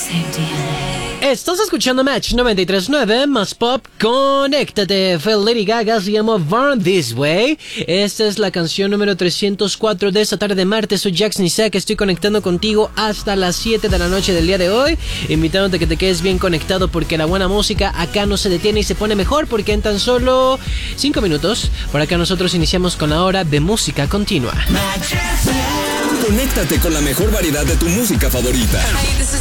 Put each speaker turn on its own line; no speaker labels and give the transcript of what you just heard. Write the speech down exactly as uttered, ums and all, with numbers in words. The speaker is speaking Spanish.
Estás escuchando Match noventa y tres punto nueve más pop. Conéctate. Fue Lady Gaga, se llama Born This Way. Esta es la canción número trescientos cuatro de esta tarde de martes. Soy Jackson Isaac, estoy conectando contigo hasta las siete de la noche del día de hoy, invitándote a que te quedes bien conectado porque la buena música acá no se detiene y se pone mejor, porque en tan solo cinco minutos por acá nosotros iniciamos con la hora de música continua.
Conéctate con la mejor variedad de tu música favorita.
Hey, this is